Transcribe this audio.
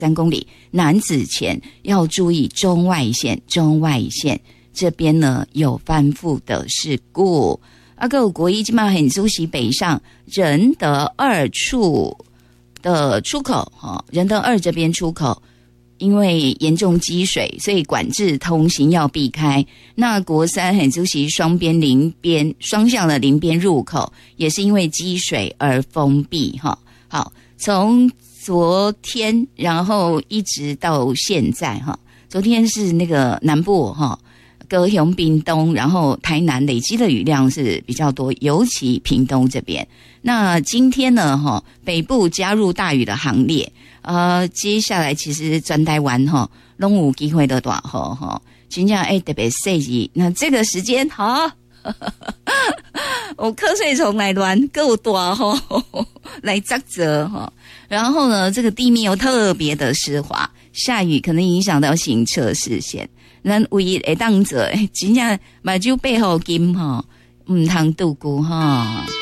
3公里，南子前要注意中外线这边呢有翻覆的事故。还有国一现在很主席北上仁德2处的出口，仁德2这边出口因为严重积水，所以管制通行要避开。那国3很主席双向的邻边入口也是因为积水而封闭。好，从昨天然后一直到现在，昨天是那个南部高雄、屏东，然后台南累积的雨量是比较多，尤其屏东这边。那今天呢，北部加入大雨的行列，接下来其实全台湾都有机会的大雨，真正特别细致。那这个时间我瞌睡虫来乱够大来扎着然后呢，这个地面又特别的湿滑，下雨可能影响到行车视线。咱唯一会当做真正目睭背后金唔通度过